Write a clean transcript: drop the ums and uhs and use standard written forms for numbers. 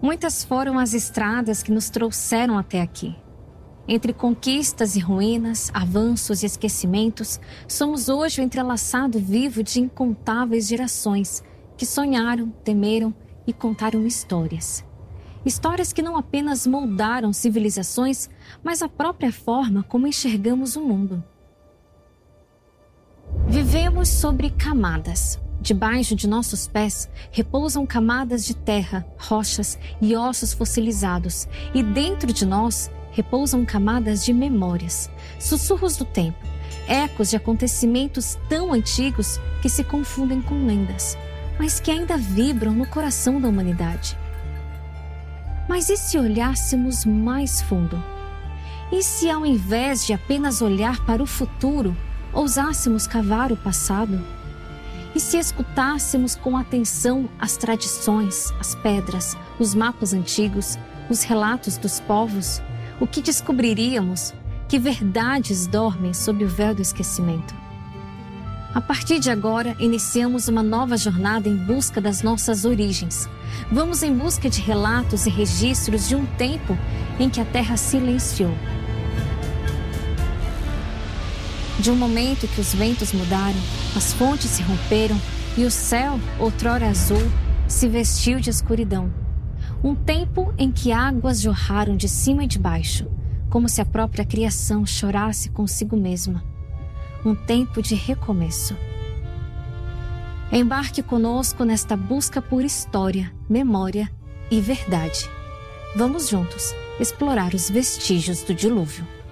Muitas foram as estradas que nos trouxeram até aqui. Entre conquistas e ruínas, avanços e esquecimentos, somos hoje o entrelaçado vivo de incontáveis gerações que sonharam, temeram e contaram histórias. Histórias que não apenas moldaram civilizações, mas a própria forma como enxergamos o mundo. Vivemos sobre camadas. Debaixo de nossos pés repousam camadas de terra, rochas e ossos fossilizados, e dentro de nós repousam camadas de memórias, sussurros do tempo, ecos de acontecimentos tão antigos que se confundem com lendas, mas que ainda vibram no coração da humanidade. Mas e se olhássemos mais fundo? E se ao invés de apenas olhar para o futuro, ousássemos cavar o passado? E se escutássemos com atenção as tradições, as pedras, os mapas antigos, os relatos dos povos, o que descobriríamos? Que verdades dormem sob o véu do esquecimento? A partir de agora, iniciamos uma nova jornada em busca das nossas origens. Vamos em busca de relatos e registros de um tempo em que a Terra silenciou. De um momento que os ventos mudaram, as fontes se romperam e o céu, outrora azul, se vestiu de escuridão. Um tempo em que águas jorraram de cima e de baixo, como se a própria criação chorasse consigo mesma. Um tempo de recomeço. Embarque conosco nesta busca por história, memória e verdade. Vamos juntos explorar os vestígios do dilúvio.